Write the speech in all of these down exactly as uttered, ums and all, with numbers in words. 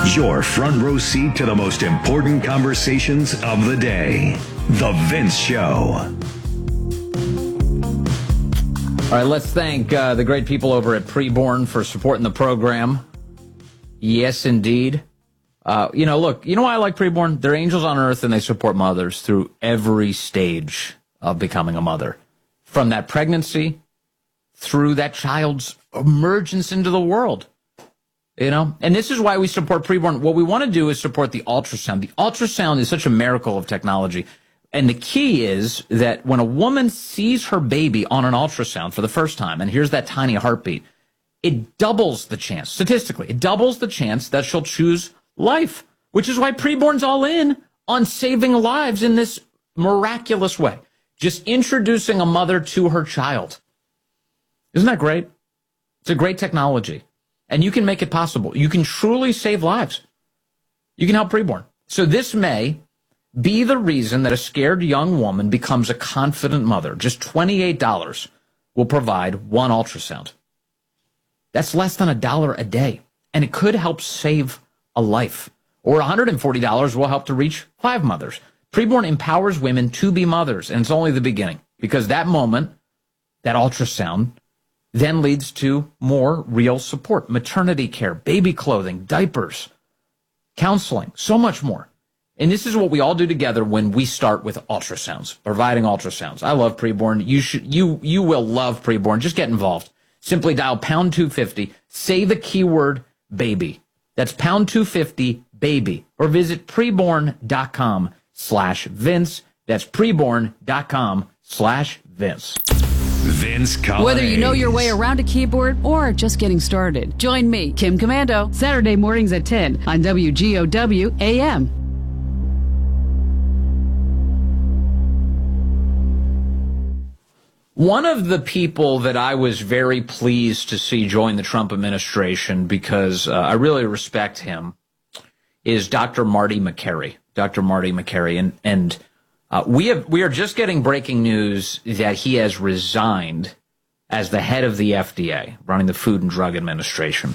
Your front row seat to the most important conversations of the day. The Vince Show. All right, let's thank uh, the great people over at Preborn for supporting the program. Yes, indeed. Uh, you know, look, you know why I like Preborn? They're angels on earth, and they support mothers through every stage of becoming a mother. From that pregnancy through that child's emergence into the world. You know, and this is why we support Preborn. What we want to do is support the ultrasound. The ultrasound is such a miracle of technology. And the key is that when a woman sees her baby on an ultrasound for the first time, and here's that tiny heartbeat, it doubles the chance, statistically, it doubles the chance that she'll choose life, which is why Preborn's all in on saving lives in this miraculous way. Just introducing a mother to her child. Isn't that great? It's a great technology. And you can make it possible. You can truly save lives. You can help Preborn. So this May, be the reason that a scared young woman becomes a confident mother. Just twenty-eight dollars will provide one ultrasound. That's less than a dollar a day. And it could help save a life. Or one hundred forty dollars will help to reach five mothers. Preborn empowers women to be mothers. And it's only the beginning. Because that moment, that ultrasound, then leads to more real support. Maternity care, baby clothing, diapers, counseling, so much more. And this is what we all do together when we start with ultrasounds, providing ultrasounds. I love Preborn. You should, you, you will love Preborn. Just get involved. Simply dial pound two fifty, say the keyword baby. That's pound two fifty baby, or visit preborn.com slash Vince. That's preborn.com slash Vince. Vince Collins. Whether you know your way around a keyboard or just getting started, join me, Kim Commando, Saturday mornings at ten on W G O W A M. One of the people that I was very pleased to see join the Trump administration, because uh, I really respect him, is Doctor Marty Makary. Doctor Marty Makary. And, and uh, we have we are just getting breaking news that he has resigned as the head of the F D A, running the Food and Drug Administration.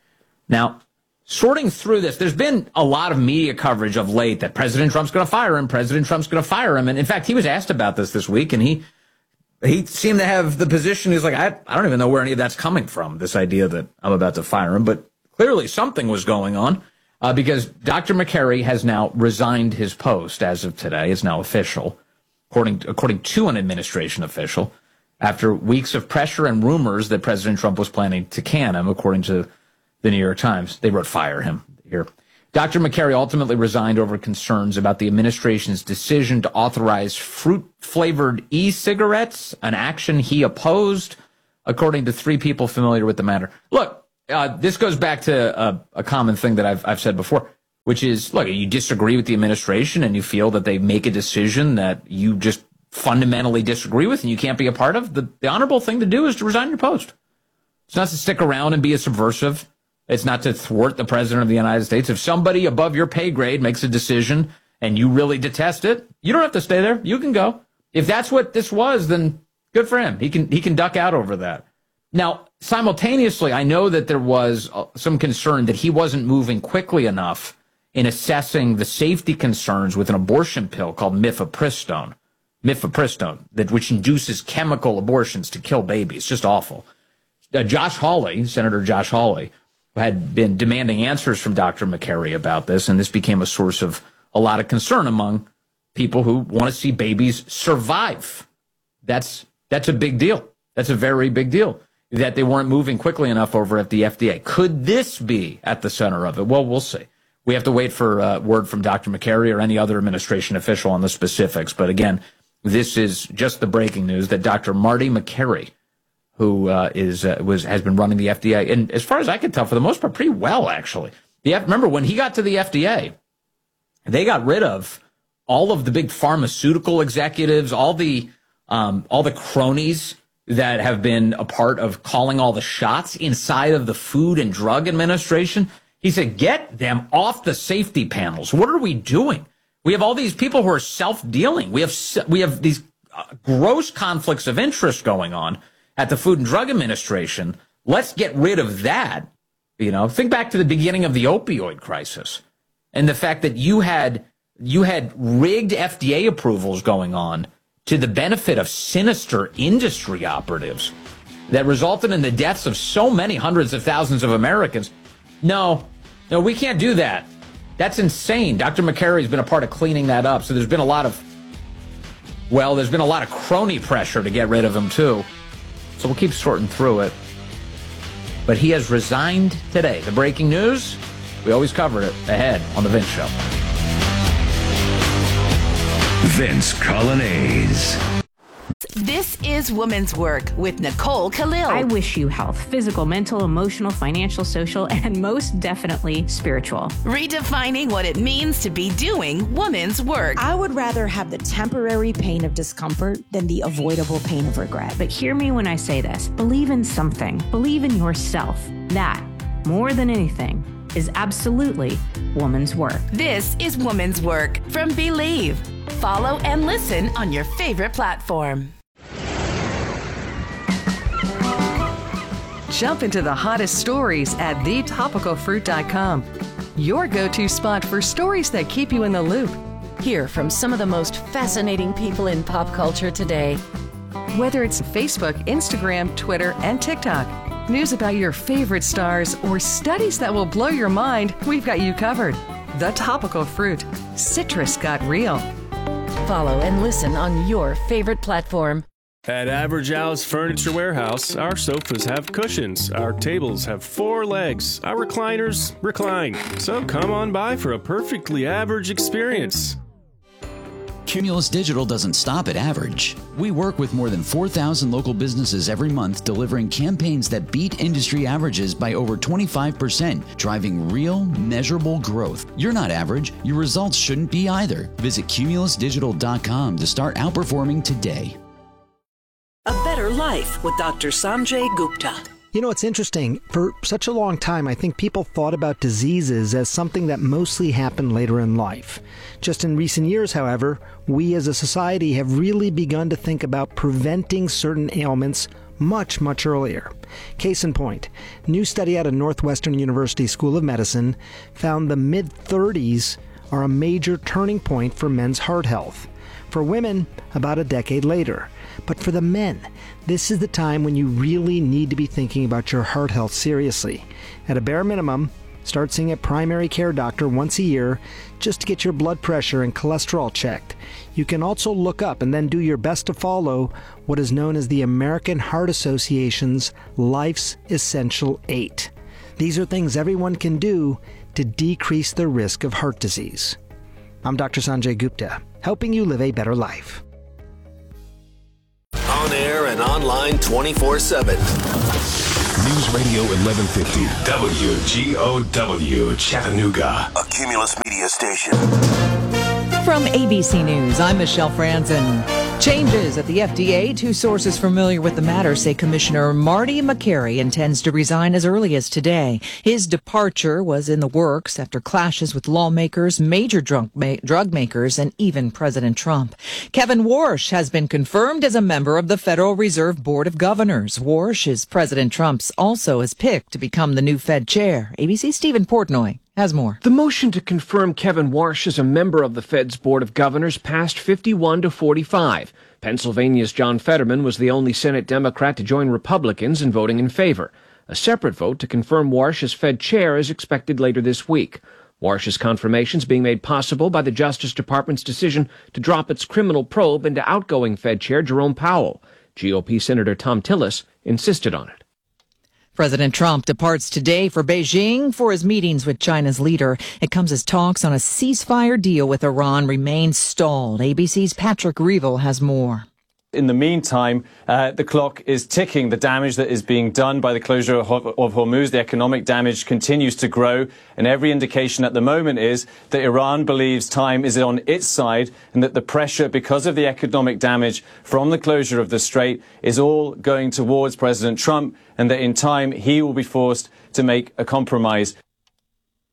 Now, sorting through this, there's been a lot of media coverage of late that President Trump's going to fire him, President Trump's going to fire him. And in fact, he was asked about this this week, and he He seemed to have the position, he's like, I, I don't even know where any of that's coming from, this idea that I'm about to fire him. But clearly something was going on uh, because Doctor Makary has now resigned his post as of today. It's now official, according, according to an administration official, after weeks of pressure and rumors that President Trump was planning to can him, according to the New York Times. They wrote fire him here. Doctor Makary ultimately resigned over concerns about the administration's decision to authorize fruit-flavored e-cigarettes, an action he opposed, according to three people familiar with the matter. Look, uh, this goes back to a, a common thing that I've, I've said before, which is, look, you disagree with the administration and you feel that they make a decision that you just fundamentally disagree with and you can't be a part of. The, the honorable thing to do is to resign your post. It's not to stick around and be a subversive. It's not to thwart the president of the United States. If somebody above your pay grade makes a decision and you really detest it, you don't have to stay there. You can go. If that's what this was, then good for him. He can he can duck out over that. Now, simultaneously, I know that there was some concern that he wasn't moving quickly enough in assessing the safety concerns with an abortion pill called mifepristone, mifepristone, that which induces chemical abortions to kill babies. Just awful. Uh, Josh Hawley, Senator Josh Hawley, had been demanding answers from Doctor Makary about this, and this became a source of a lot of concern among people who want to see babies survive. That's that's a big deal. That's a very big deal, that they weren't moving quickly enough over at the F D A. Could this be at the center of it? Well, we'll see. We have to wait for uh, word from Doctor Makary or any other administration official on the specifics. But again, this is just the breaking news that Doctor Marty Makary, who uh, is uh, was has been running the F D A, and as far as I can tell, for the most part, pretty well, actually. The F- remember, when he got to the F D A, they got rid of all of the big pharmaceutical executives, all the um, all the cronies that have been a part of calling all the shots inside of the Food and Drug Administration. He said, get them off the safety panels. What are we doing? We have all these people who are self-dealing. We have we have these uh, gross conflicts of interest going on at the Food and Drug Administration. Let's get rid of that. You know, think back to the beginning of the opioid crisis and the fact that you had you had rigged F D A approvals going on to the benefit of sinister industry operatives that resulted in the deaths of so many hundreds of thousands of Americans. No, no, we can't do that. That's insane. Doctor McCarry's been a part of cleaning that up. So there's been a lot of, well, there's been a lot of crony pressure to get rid of him, too. So we'll keep sorting through it. But he has resigned today. The breaking news, we always cover it ahead on The Vince Show. Vince Colonnese. This is Woman's Work with Nicole Khalil. I wish you health, physical, mental, emotional, financial, social, and most definitely spiritual. Redefining what it means to be doing woman's work. I would rather have the temporary pain of discomfort than the avoidable pain of regret. But hear me when I say this. Believe in something. Believe in yourself. That, more than anything, is absolutely woman's work. This is Woman's Work from Believe. Follow and listen on your favorite platform. Jump into the hottest stories at the topical fruit dot com. Your go-to spot for stories that keep you in the loop. Hear from some of the most fascinating people in pop culture today. Whether it's Facebook, Instagram, Twitter, and TikTok, news about your favorite stars, or studies that will blow your mind, we've got you covered. The Topical Fruit. Citrus got real. Follow and listen on your favorite platform. At Average Al's Furniture Warehouse, our sofas have cushions, our tables have four legs, our recliners recline. So come on by for a perfectly average experience. Cumulus Digital doesn't stop at average. We work with more than four thousand local businesses every month, delivering campaigns that beat industry averages by over twenty-five percent, driving real, measurable growth. You're not average. Your results shouldn't be either. Visit cumulus digital dot com to start outperforming today. A Better Life with Doctor Sanjay Gupta. You know, it's interesting. For such a long time, I think people thought about diseases as something that mostly happened later in life. Just in recent years, however, we as a society have really begun to think about preventing certain ailments much, much earlier. Case in point, a new study out of Northwestern University School of Medicine found the mid-thirties are a major turning point for men's heart health. For women, about a decade later. But for the men, this is the time when you really need to be thinking about your heart health seriously. At a bare minimum, start seeing a primary care doctor once a year just to get your blood pressure and cholesterol checked. You can also look up and then do your best to follow what is known as the American Heart Association's Life's Essential Eight. These are things everyone can do to decrease the risk of heart disease. I'm Doctor Sanjay Gupta, helping you live a better life. On air and online twenty-four seven. News Radio eleven fifty, W G O W, Chattanooga. A Cumulus Media station. From A B C News, I'm Michelle Franzen. Changes at the F D A. Two sources familiar with the matter say Commissioner Marty Makary intends to resign as early as today. His departure was in the works after clashes with lawmakers, major drug, ma- drug makers, and even President Trump. Kevin Warsh has been confirmed as a member of the Federal Reserve Board of Governors. Warsh is President Trump's also is picked to become the new Fed chair. A B C's Stephen Portnoy has more. The motion to confirm Kevin Warsh as a member of the Fed's Board of Governors passed fifty-one to forty-five. Pennsylvania's John Fetterman was the only Senate Democrat to join Republicans in voting in favor. A separate vote to confirm Warsh as Fed chair is expected later this week. Warsh's confirmation is being made possible by the Justice Department's decision to drop its criminal probe into outgoing Fed chair Jerome Powell. G O P Senator Thom Tillis insisted on it. President Trump departs today for Beijing for his meetings with China's leader. It comes as talks on a ceasefire deal with Iran remain stalled. A B C's Patrick Reevell has more. In the meantime, uh, the clock is ticking. The damage that is being done by the closure of, of Hormuz, the economic damage continues to grow. And every indication at the moment is that Iran believes time is on its side and that the pressure because of the economic damage from the closure of the strait is all going towards President Trump and that in time he will be forced to make a compromise.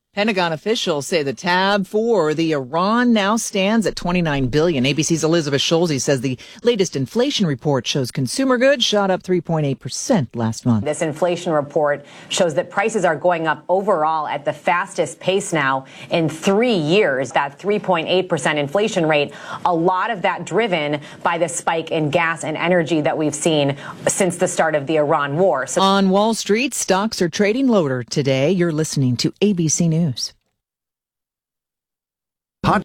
Pentagon officials say the tab for the Iran now stands at twenty-nine billion dollars. A B C's Elizabeth Schulze says the latest inflation report shows consumer goods shot up three point eight percent last month. This inflation report shows that prices are going up overall at the fastest pace now in three years. That three point eight percent inflation rate, a lot of that driven by the spike in gas and energy that we've seen since the start of the Iran war. So- On Wall Street, stocks are trading lower today. You're listening to A B C News. Hot.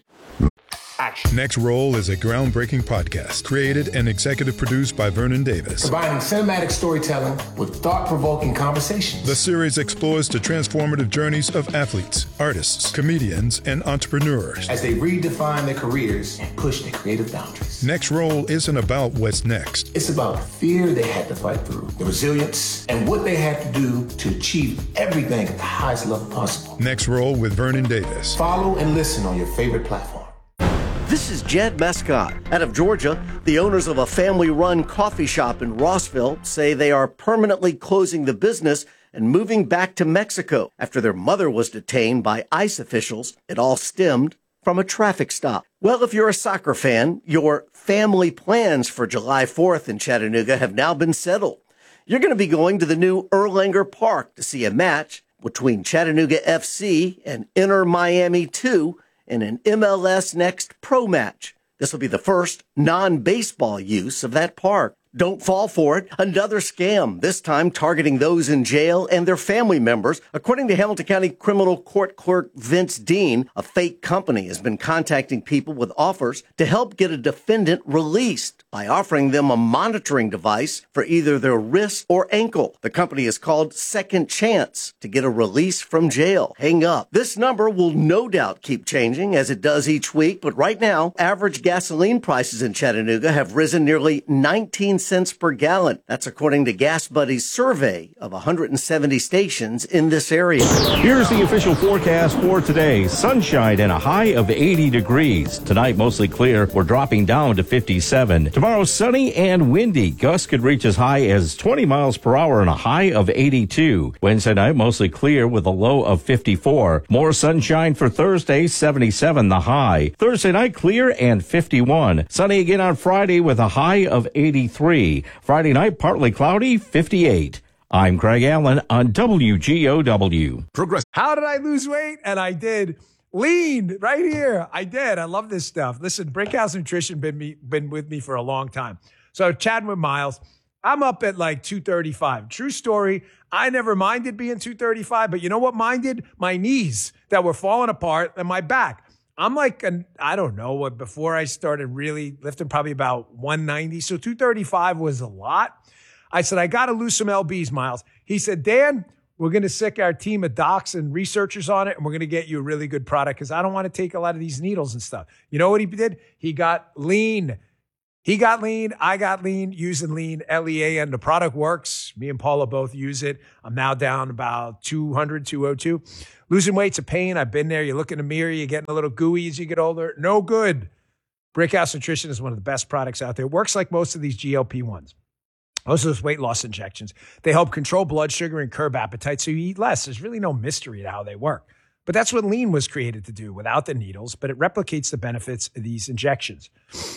Next Roll is a groundbreaking podcast created and executive produced by Vernon Davis. Combining cinematic storytelling with thought-provoking conversations. The series explores the transformative journeys of athletes, artists, comedians, and entrepreneurs as they redefine their careers and push their creative boundaries. Next Roll isn't about what's next. It's about the fear they had to fight through, the resilience, and what they had to do to achieve everything at the highest level possible. Next Roll with Vernon Davis. Follow and listen on your favorite platform. This is Jed Mescott. Out of Georgia, the owners of a family-run coffee shop in Rossville say they are permanently closing the business and moving back to Mexico after their mother was detained by ICE officials. It all stemmed from a traffic stop. Well, if you're a soccer fan, your family plans for July fourth in Chattanooga have now been settled. You're going to be going to the new Erlanger Park to see a match between Chattanooga F C and Inter Miami two in an M L S Next Pro match. This will be the first non-baseball use of that park. Don't fall for it. Another scam, this time targeting those in jail and their family members. According to Hamilton County Criminal Court Clerk Vince Dean, a fake company has been contacting people with offers to help get a defendant released by offering them a monitoring device for either their wrist or ankle. The company is called Second Chance to get a release from jail. Hang up. This number will no doubt keep changing as it does each week, but right now, average gasoline prices in Chattanooga have risen nearly nineteen cents per gallon. That's according to Gas Buddy's survey of one hundred seventy stations in this area. Here's the official forecast for today. Sunshine and a high of eighty degrees. Tonight, mostly clear. We're dropping down to fifty-seven. Tomorrow, sunny and windy. Gusts could reach as high as twenty miles per hour and a high of eighty-two. Wednesday night, mostly clear with a low of fifty-four. More sunshine for Thursday, seventy-seven the high. Thursday night, clear and fifty-one. Sunny again on Friday with a high of eighty-three. Friday night, partly cloudy, fifty-eight. I'm Craig Allen on W G O W. Progress. How did I lose weight? And I did. Lean right here. I did. I love this stuff. Listen, Brickhouse Nutrition been me been with me for a long time. So chatting with Miles, I'm up at like two thirty-five. True story. I never minded being two thirty-five, but you know what minded? My knees that were falling apart and my back. I'm like, an, I don't know what, before I started really lifting, probably about one ninety. So two thirty-five was a lot. I said, I got to lose some L Bs, Miles. He said, Dan, we're going to sick our team of docs and researchers on it, and we're going to get you a really good product because I don't want to take a lot of these needles and stuff. You know what he did? He got lean. He got lean. I got lean using lean, L E A N. The product works. Me and Paula both use it. I'm now down about two hundred, two oh two. Losing weight's a pain. I've been there. You look in the mirror, you're getting a little gooey as you get older. No good. Brickhouse Nutrition is one of the best products out there. It works like most of these G L P ones. Most of those weight loss injections. They help control blood sugar and curb appetite so you eat less. There's really no mystery to how they work. But that's what lean was created to do without the needles, but it replicates the benefits of these injections.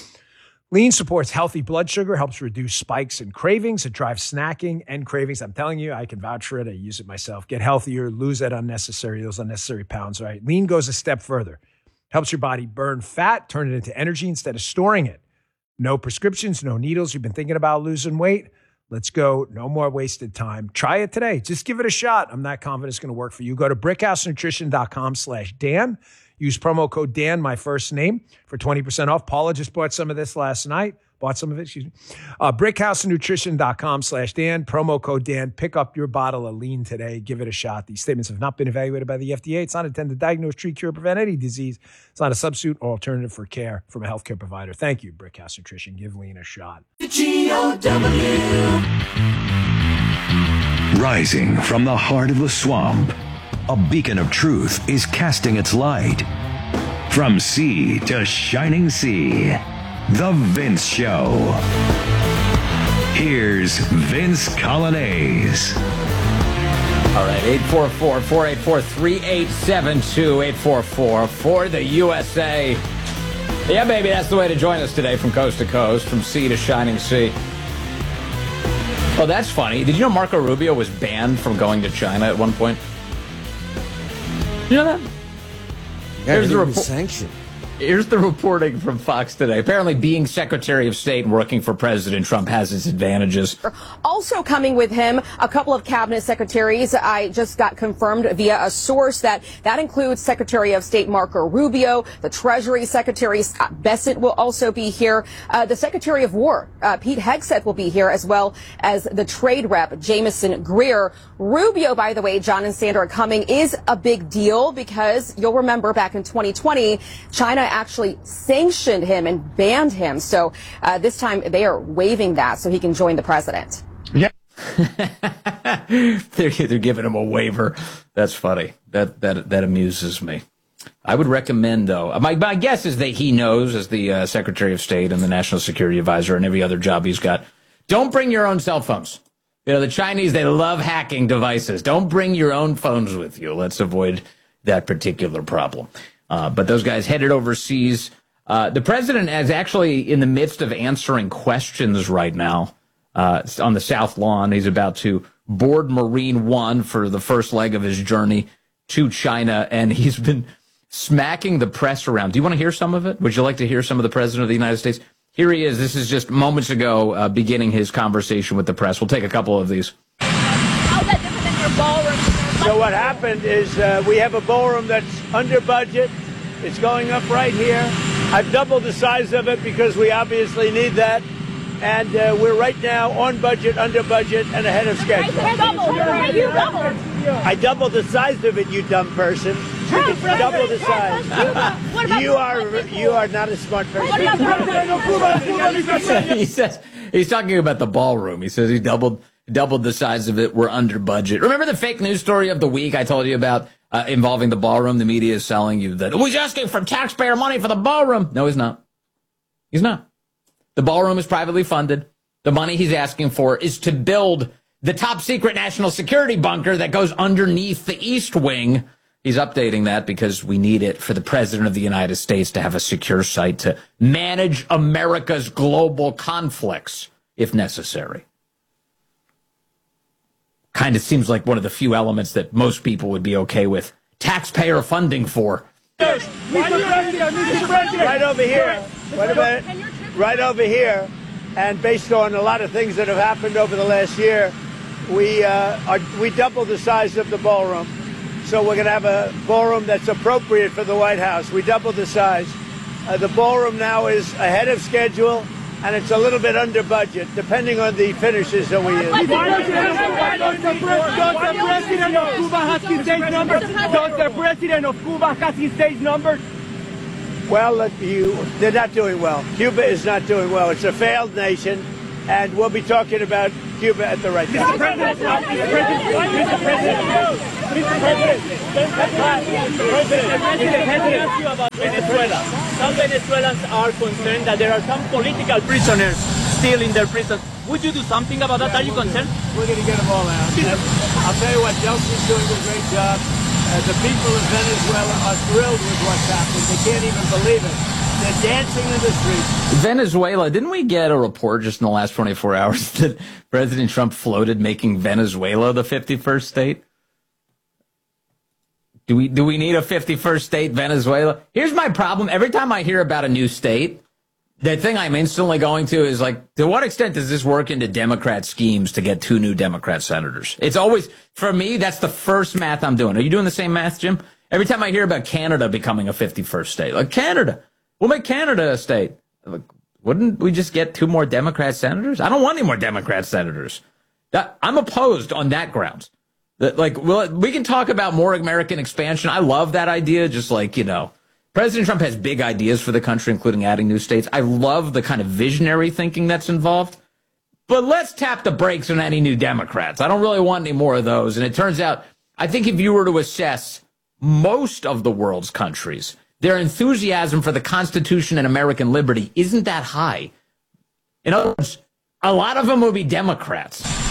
Lean supports healthy blood sugar, helps reduce spikes and cravings. It drives snacking and cravings. I'm telling you, I can vouch for it. I use it myself. Get healthier, lose that unnecessary, those unnecessary pounds, right? Lean goes a step further. Helps your body burn fat, turn it into energy instead of storing it. No prescriptions, no needles. You've been thinking about losing weight? Let's go. No more wasted time. Try it today. Just give it a shot. I'm not confident it's going to work for you. Go to brickhousenutrition.com slash Dan. Use promo code Dan, my first name, for twenty percent off. Paula just bought some of this last night. Bought some of it, excuse me. Uh, brickhousenutrition.com slash Dan. Promo code Dan. Pick up your bottle of lean today. Give it a shot. These statements have not been evaluated by the F D A. It's not intended to diagnose, treat, cure, prevent any disease. It's not a substitute or alternative for care from a healthcare provider. Thank you, Brickhouse Nutrition. Give lean a shot. G O W. Rising from the heart of the swamp, a beacon of truth is casting its light. From sea to shining sea, The Vince Show. Here's Vince Coglianese. All right, eight four four, four eight four, three eight seven two, eight four four for the U S A. Yeah, baby, that's the way to join us today from coast to coast, from sea to shining sea. Oh, that's funny. Did you know Marco Rubio was banned from going to China at one point? You know that? Yeah, Here's the report. report. Sanctioned. Here's the reporting from Fox today. Apparently, being Secretary of State and working for President Trump has its advantages. Also coming with him, a couple of cabinet secretaries. I just got confirmed via a source that that includes Secretary of State Marco Rubio, the Treasury Secretary Scott Bessent will also be here. Uh, the Secretary of War, uh, Pete Hegseth, will be here, as well as the trade rep, Jamieson Greer. Rubio, by the way, John and Sandra, coming is a big deal because you'll remember back in twenty twenty, China actually sanctioned him and banned him. So uh, this time they are waiving that so he can join the president. Yeah. they're, they're giving him a waiver. That's funny. That that that amuses me. I would recommend, though, my, my guess is that he knows, as the uh, Secretary of State and the National Security Advisor and every other job he's got, don't bring your own cell phones. You know, the Chinese, they love hacking devices. Don't bring your own phones with you. Let's avoid that particular problem. Uh, but those guys headed overseas. Uh, the president is actually in the midst of answering questions right now uh, on the South Lawn. He's about to board Marine One for the first leg of his journey to China, and he's been smacking the press around. Do you want to hear some of it? Would you like to hear some of the president of the United States? Here he is. This is just moments ago, uh, beginning his conversation with the press. We'll take a couple of these. How's that different than your ballroom? So what happened is uh, we have a ballroom that's under budget. It's going up right here. I've doubled the size of it because we obviously need that. And uh, we're right now on budget, under budget, and ahead of schedule. You doubled. I doubled the size of it, you dumb person. Double the size. You are you are not a smart person. he says he's talking about the ballroom. He says he doubled doubled the size of it. We're under budget. Remember the fake news story of the week I told you about uh, involving the ballroom? The media is selling you that. Oh, he's asking for taxpayer money for the ballroom. No, he's not. He's not. The ballroom is privately funded. The money he's asking for is to build the top secret national security bunker that goes underneath the East Wing. He's updating that because we need it for the president of the United States to have a secure site to manage America's global conflicts, if necessary. Kind of seems like one of the few elements that most people would be okay with taxpayer funding for. Right over here. Wait a minute. Right over here. And based on a lot of things that have happened over the last year, we uh, are, we doubled the size of the ballroom. So we're going to have a ballroom that's appropriate for the White House. We doubled the size. Uh, the ballroom now is ahead of schedule, and it's a little bit under budget, depending on the finishes that we use. Does the president of Cuba have his stage numbers? Does the president of Cuba have his stage numbers? Well, you, they're not doing well. Cuba is not doing well. It's a failed nation, and we'll be talking about Cuba at the right time. Mister President, Mister President, Mister President, Mister President, ask you about Venezuela. Some Venezuelans are concerned that there are some political prisoners still in their prisons. Would you do something about that? Are you concerned? We're going to get them all out. I'll tell you what, Delcy's doing a great job. Uh, the people of Venezuela are thrilled with what's happened. They can't even believe it. They're dancing in the streets. Venezuela, didn't we get a report just in the last twenty-four hours that President Trump floated making Venezuela the fifty-first state? Do we do we need a fifty-first state, Venezuela? Here's my problem. Every time I hear about a new state, the thing I'm instantly going to is like, to what extent does this work into Democrat schemes to get two new Democrat senators? It's always, for me, that's the first math I'm doing. Are you doing the same math, Jim? Every time I hear about Canada becoming a fifty-first state, like Canada, we'll make Canada a state. Like, wouldn't we just get two more Democrat senators? I don't want any more Democrat senators. That, I'm opposed on that grounds. That, like, well, we can talk about more American expansion. I love that idea. Just like, you know, President Trump has big ideas for the country, including adding new states. I love the kind of visionary thinking that's involved. But let's tap the brakes on any new Democrats. I don't really want any more of those. And it turns out, I think if you were to assess most of the world's countries, their enthusiasm for the Constitution and American liberty isn't that high. In other words, a lot of them will be Democrats. And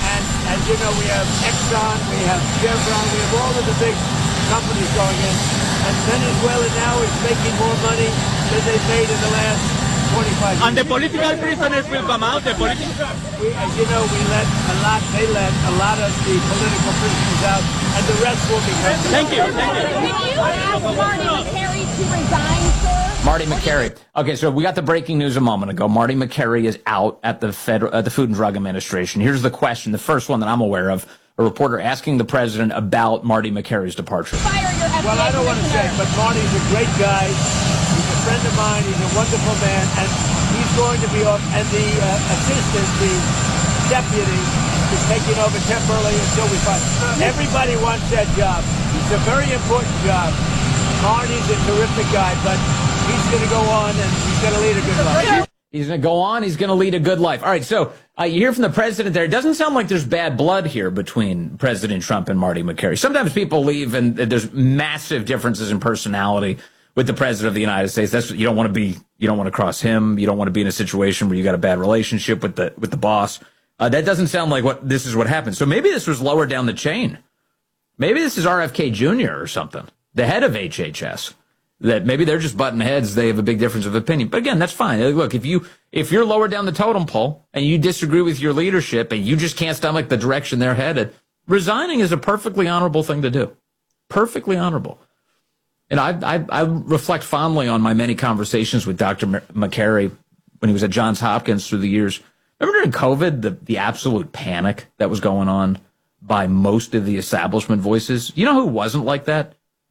As you know, we have Exxon, we have Chevron, we have all of the big companies going in. And Venezuela now is making more money than they've made in the last twenty-five years. And the political prisoners will come out. The political. We, as you know, we let a lot. They let a lot of the political prisoners out, and the rest will be coming. Thank you. Thank you. Did you ask Marty McCary to resign, sir? Marty McCary. Okay, so we got the breaking news a moment ago. Marty McCary is out at the Federal, uh, the Food and Drug Administration. Here's the question, the first one that I'm aware of. A reporter asking the president about Marty McCary's departure. Well, I don't want to say, but Marty's a great guy. He's a friend of mine. He's a wonderful man, and he's going to be off. And the uh, assistant, the deputy, is taking over temporarily until we find. Everybody wants that job. It's a very important job. Marty's a terrific guy, but he's going to go on and he's going to lead a good life. He's going to go on. He's going to lead a good life. All right. So uh, you hear from the president there. It doesn't sound like there's bad blood here between President Trump and Marty McCary. Sometimes people leave and there's massive differences in personality with the president of the United States. That's you don't want to be. You don't want to cross him. You don't want to be in a situation where you got a bad relationship with the with the boss. Uh, that doesn't sound like what this is what happened. So maybe this was lower down the chain. Maybe this is R F K Junior or something, the head of H H S. That maybe they're just butting heads. They have a big difference of opinion. But again, that's fine. Look, if you if you're lower down the totem pole and you disagree with your leadership and you just can't stomach the direction they're headed, resigning is a perfectly honorable thing to do. Perfectly honorable. And I I, I reflect fondly on my many conversations with Doctor McCary when he was at Johns Hopkins through the years. Remember during COVID, the, the absolute panic that was going on by most of the establishment voices? You know who wasn't like that?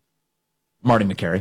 Marty McCary.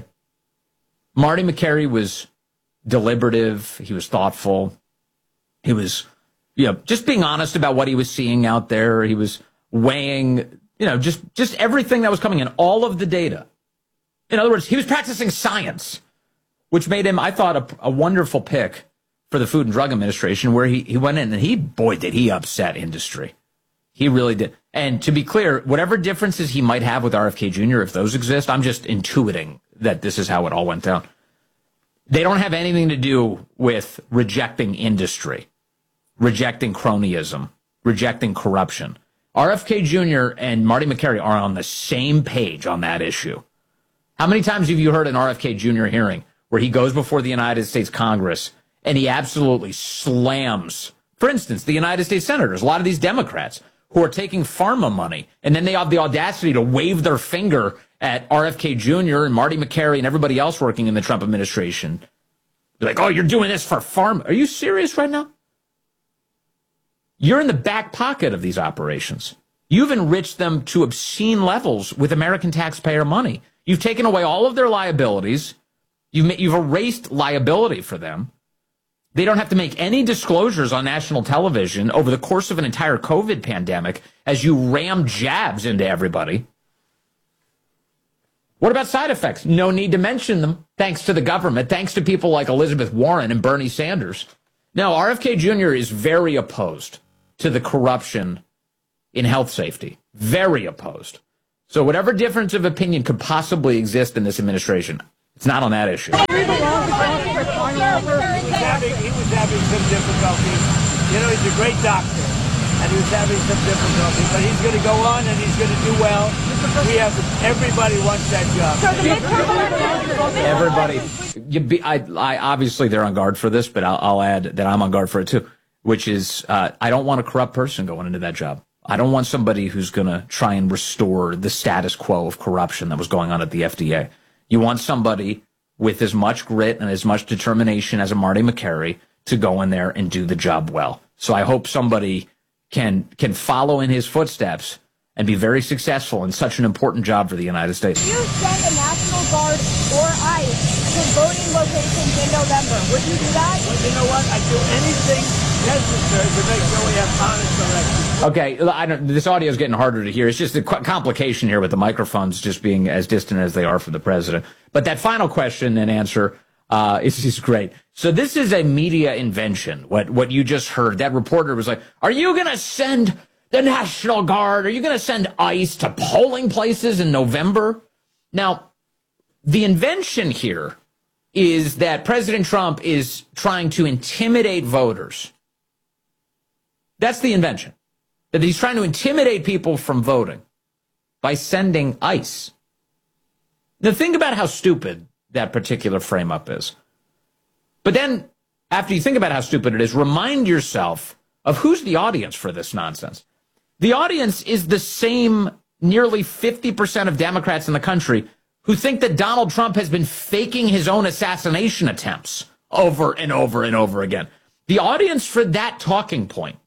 Marty McCary was deliberative. He was thoughtful. He was, you know, just being honest about what he was seeing out there. He was weighing, you know, just, just everything that was coming in, all of the data. In other words, he was practicing science, which made him, I thought, a, a wonderful pick for the Food and Drug Administration, where he, he went in and he, boy, did he upset industry. He really did. And to be clear, whatever differences he might have with R F K Junior, if those exist, I'm just intuiting that this is how it all went down. They don't have anything to do with rejecting industry, rejecting cronyism, rejecting corruption. R F K Junior and Marty McCary are on the same page on that issue. How many times have you heard an R F K Junior hearing where he goes before the United States Congress and he absolutely slams, for instance, the United States senators, a lot of these Democrats who are taking pharma money, and then they have the audacity to wave their finger at R F K Junior and Marty McCary and everybody else working in the Trump administration. They're like, oh, you're doing this for pharma. Are you serious right now? You're in the back pocket of these operations. You've enriched them to obscene levels with American taxpayer money. You've taken away all of their liabilities. You've, you've erased liability for them. They don't have to make any disclosures on national television over the course of an entire COVID pandemic as you ram jabs into everybody. What about side effects? No need to mention them, thanks to the government, thanks to people like Elizabeth Warren and Bernie Sanders. No, R F K Junior is very opposed to the corruption in health safety. Very opposed. So whatever difference of opinion could possibly exist in this administration, it's not on that issue. He was having, he was having some difficulties. You know, he's a great doctor, and he was having some difficulty. But he's going to go on, and he's going to do well. We have everybody wants that job. Everybody, you be, I, I obviously they're on guard for this, but I'll, I'll add that I'm on guard for it too. Which is, uh, I don't want a corrupt person going into that job. I don't want somebody who's going to try and restore the status quo of corruption that was going on at the F D A. You want somebody with as much grit and as much determination as a Marty McCary to go in there and do the job well. So I hope somebody can can follow in his footsteps and be very successful in such an important job for the United States. You send the National Guard or ICE to voting locations in November. Would you do that? Well, you know what? I'd do anything necessary to make sure we have honest elections. Okay, I don't, this audio is getting harder to hear. It's just a complication here with the microphones just being as distant as they are from the president. But that final question and answer uh, is just great. So this is a media invention. What what you just heard, that reporter was like, "Are you going to send the National Guard? Are you going to send ICE to polling places in November?" Now, the invention here is that President Trump is trying to intimidate voters. That's the invention. that he's trying to intimidate people from voting by sending ICE. Now, think about how stupid that particular frame-up is. But then, after you think about how stupid it is, remind yourself of who's the audience for this nonsense. The audience is the same nearly fifty percent of Democrats in the country who think that Donald Trump has been faking his own assassination attempts over and over and over again. The audience for that talking point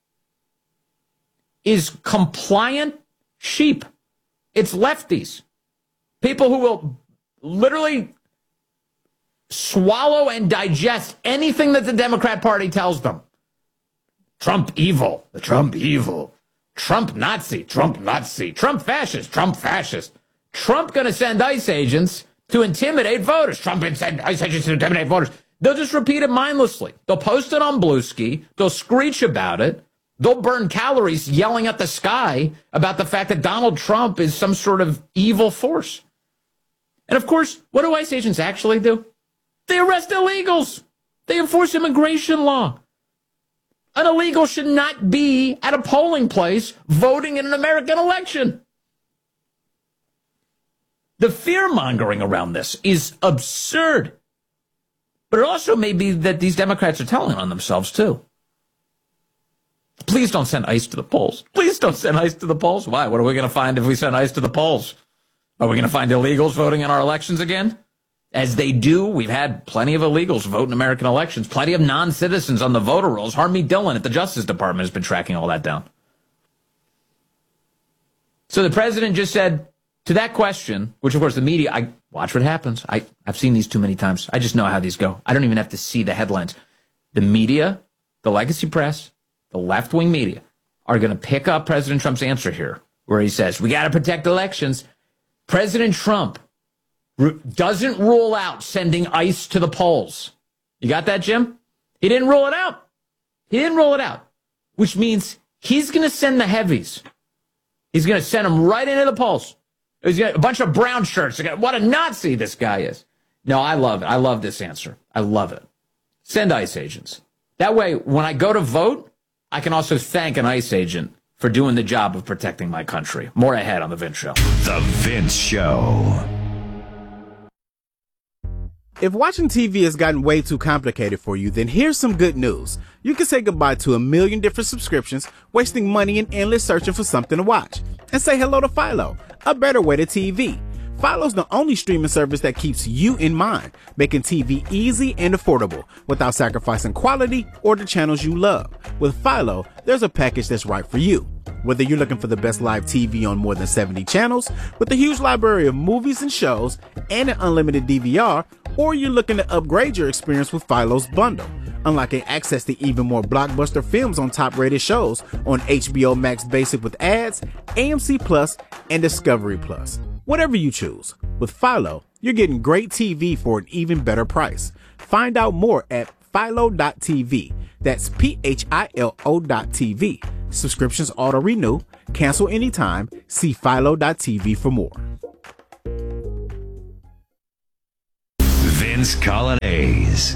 is compliant sheep. It's lefties. People who will literally swallow and digest anything that the Democrat Party tells them. Trump evil. The Trump evil. Trump Nazi. Trump Nazi. Trump fascist. Trump fascist. Trump going to send ICE agents to intimidate voters. Trump send ICE agents to intimidate voters. They'll just repeat it mindlessly. They'll post it on Bluesky. They'll screech about it. They'll burn calories yelling at the sky about the fact that Donald Trump is some sort of evil force. And of course, what do ICE agents actually do? They arrest illegals. They enforce immigration law. An illegal should not be at a polling place voting in an American election. The fear-mongering around this is absurd. But it also may be that these Democrats are telling on themselves, too. Please don't send ICE to the polls. Please don't send ICE to the polls. Why? What are we going to find if we send ICE to the polls? Are we going to find illegals voting in our elections again? As they do, we've had plenty of illegals vote in American elections, plenty of non-citizens on the voter rolls. Harmeet Dillon at the Justice Department has been tracking all that down. So the president just said to that question, which of course the media, I watch what happens. I, I've seen these too many times. I just know how these go. I don't even have to see the headlines. The media, the legacy press, the left-wing media are going to pick up President Trump's answer here, where he says, we got to protect elections. President Trump doesn't rule out sending ICE to the polls. You got that, Jim? He didn't rule it out. He didn't rule it out, which means he's going to send the heavies. He's going to send them right into the polls. He's got a bunch of brown shirts. What a Nazi this guy is. No, I love it. I love this answer. I love it. Send ICE agents. That way, when I go to vote, I can also thank an ICE agent for doing the job of protecting my country. More ahead on The Vince Show. The Vince Show. If watching T V has gotten way too complicated for you, then here's some good news. You can say goodbye to a million different subscriptions, wasting money and endless searching for something to watch. And say hello to Philo, a better way to T V. Philo's the only streaming service that keeps you in mind, making T V easy and affordable without sacrificing quality or the channels you love. With Philo, there's a package that's right for you. Whether you're looking for the best live T V on more than seventy channels, with a huge library of movies and shows, and an unlimited D V R, or you're looking to upgrade your experience with Philo's bundle, unlocking access to even more blockbuster films on top-rated shows on H B O Max Basic with ads, A M C Plus, and Discovery Plus. Whatever you choose, with Philo, you're getting great T V for an even better price. Find out more at philo dot t v. That's P H I L O dot T V. Subscriptions auto-renew. Cancel anytime. See philo dot t v for more. Vince Colonnese.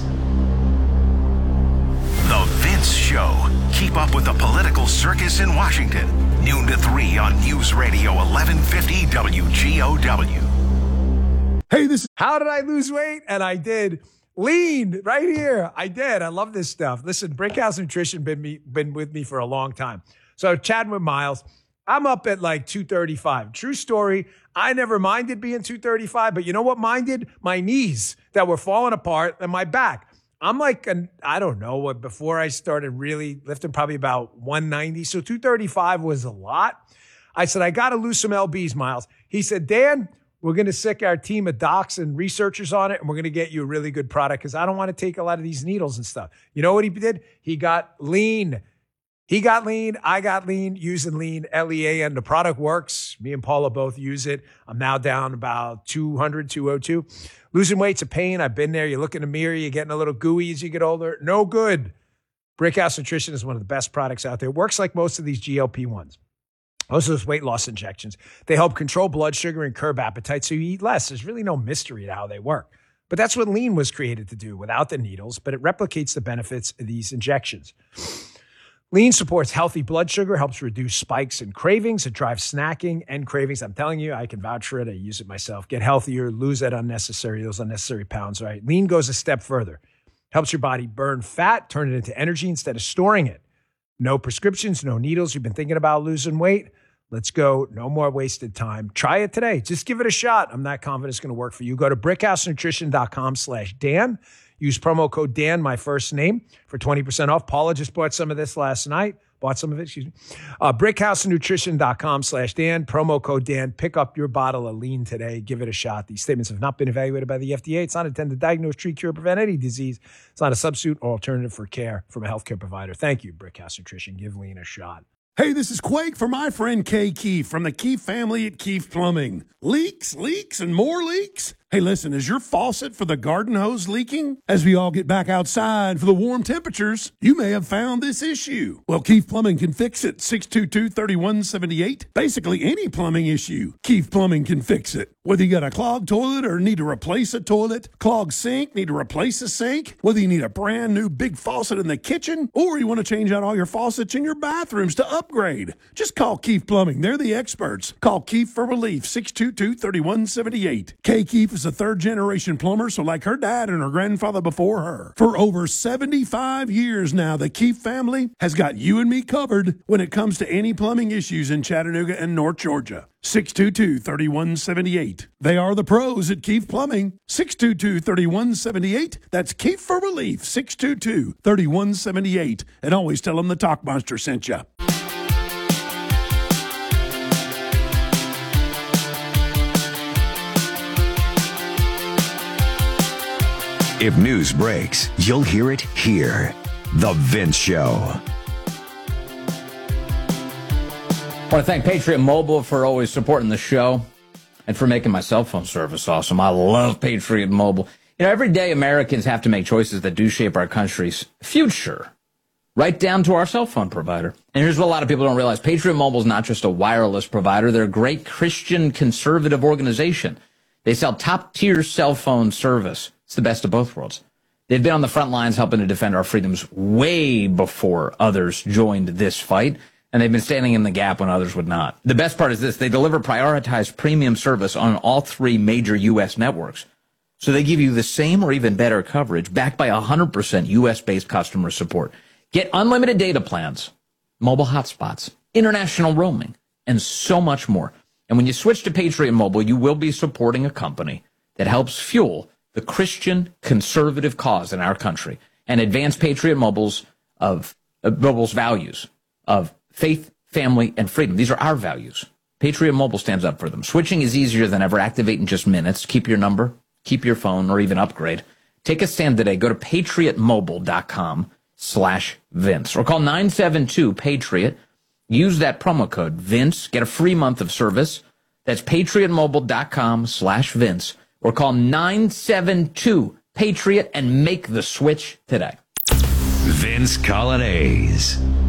The Vince Show. Keep up with the political circus in Washington. Noon to three on News Radio eleven fifty W G O W. Hey, this is How Did I Lose Weight? And I did. Lean right here. I did. I love this stuff. Listen, Brickhouse Nutrition been me been with me for a long time. So chatting with Miles, I'm up at like two thirty-five. True story. I never minded being two thirty-five, but you know what minded? My knees that were falling apart and my back. I'm like, an, I don't know what, before I started really lifting, probably about one ninety. So two thirty-five was a lot. I said, I got to lose some L Bs, Miles. He said, Dan, we're going to sick our team of docs and researchers on it, and we're going to get you a really good product because I don't want to take a lot of these needles and stuff. You know what he did? He got lean. He got lean. I got lean using lean, L E A N. The product works. Me and Paula both use it. I'm now down about two hundred, two oh two. Losing weight's a pain. I've been there. You look in the mirror, you're getting a little gooey as you get older. No good. Brickhouse Nutrition is one of the best products out there. It works like most of these G L P ones. Most of those weight loss injections. They help control blood sugar and curb appetite so you eat less. There's really no mystery to how they work. But that's what lean was created to do without the needles, but it replicates the benefits of these injections. Lean supports healthy blood sugar, helps reduce spikes and cravings. It drives snacking and cravings. I'm telling you, I can vouch for it. I use it myself. Get healthier, lose that unnecessary, those unnecessary pounds, right? Lean goes a step further. Helps your body burn fat, turn it into energy instead of storing it. No prescriptions, no needles. You've been thinking about losing weight? Let's go. No more wasted time. Try it today. Just give it a shot. I'm not confident it's going to work for you. Go to brickhousenutrition.com slash Dan. Use promo code Dan, my first name, for twenty percent off. Paula just bought some of this last night. Bought some of it, excuse me. Uh, brickhousenutrition.com slash Dan. Promo code Dan. Pick up your bottle of Lean today. Give it a shot. These statements have not been evaluated by the F D A. It's not intended to diagnose, treat, cure, or prevent any disease. It's not a substitute or alternative for care from a healthcare provider. Thank you, Brickhouse Nutrition. Give Lean a shot. Hey, this is Quake for my friend Kay Keefe from the Keefe family at Keefe Plumbing. Leaks, leaks, and more leaks? Hey, listen, is your faucet for the garden hose leaking? As we all get back outside for the warm temperatures, you may have found this issue. Well, Keefe Plumbing can fix it. six two two, three one seven eight. Basically, any plumbing issue, Keefe Plumbing can fix it. Whether you got a clogged toilet or need to replace a toilet, clogged sink, need to replace a sink, whether you need a brand new big faucet in the kitchen, or you want to change out all your faucets in your bathrooms to upgrade, just call Keefe Plumbing. They're the experts. Call Keefe for relief, six two two, three one seven eight. Kay Keefe is a third-generation plumber, so like her dad and her grandfather before her. For over seventy-five years now, the Keefe family has got you and me covered when it comes to any plumbing issues in Chattanooga and North Georgia. six two two, three one seven eight. They are the pros at Keefe Plumbing. six two two, three one seven eight. That's Keefe for relief, six two two, three one seven eight. And always tell them the Talk Monster sent you. If news breaks, you'll hear it here. The Vince Show. I want to thank Patriot Mobile for always supporting the show and for making my cell phone service awesome. I love Patriot Mobile. You know, every day Americans have to make choices that do shape our country's future, right down to our cell phone provider. And here's what a lot of people don't realize. Patriot Mobile is not just a wireless provider. They're a great Christian conservative organization. They sell top-tier cell phone service. It's the best of both worlds. They've been on the front lines helping to defend our freedoms way before others joined this fight, and they've been standing in the gap when others would not. The best part is this. They deliver prioritized premium service on all three major U S networks. So they give you the same or even better coverage backed by one hundred percent U S-based customer support. Get unlimited data plans, mobile hotspots, international roaming, and so much more. And when you switch to Patriot Mobile, you will be supporting a company that helps fuel the Christian conservative cause in our country and advance Patriot Mobile's of uh, Mobile's values of faith, family, and freedom. These are our values. Patriot Mobile stands up for them. Switching is easier than ever. Activate in just minutes. Keep your number, keep your phone, or even upgrade. Take a stand today. Go to patriotmobile.com slash Vince or call nine seven two, PATRIOT. Use that promo code Vince. Get a free month of service. That's patriotmobile.com slash Vince. Or call nine seven two, PATRIOT and make the switch today. Vince Colonnese.